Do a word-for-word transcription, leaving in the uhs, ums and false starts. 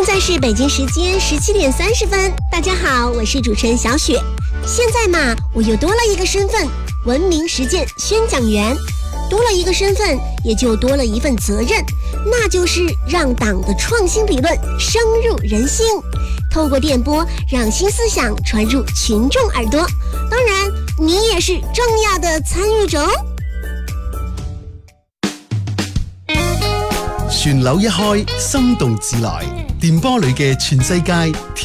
在是北京时间十七点三十分，大家好，我是主持人小雪。现在嘛，我又多了一个身份，文明实践宣讲员。多了一个身份，也就多了一份责任，那就是让党的创新理论深入人心，透过电波让新思想传入群众耳朵。当然，你也是重要的参与者哦。 旋鈕一開，心動自來，電波裏嘅全世界。